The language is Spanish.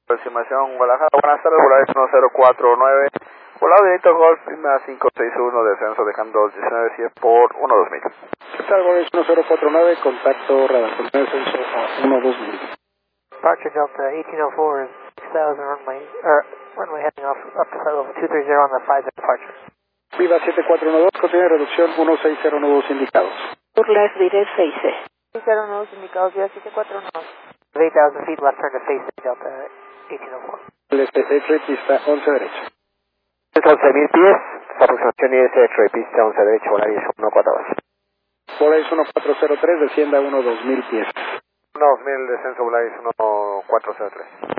Aproximación Guadalajara, buenas tardes, Volaris 1049, volado directo Golf, Lima 561, descenso dejando 19 10 por 12000. ¿Qué tal, Volaris 1049, contacto radar, descenso a 12000. Departure Delta 1804 is 6000 runway heading off up to flight level 230 on the 5 departure. Viva 7412, contiene reducción 1609 nudos indicados. Burles direct 6C. 60 nudos indicados, vía 741. 8000 feet left turn to face Delta 1804. El SX pista 11 derecha. 11.000 pies, aproximación ISH, pista 11 derecho, Volaris 142. Volaris 1403, descienda a 12000 pies. 2000, descenso Volaris 1403.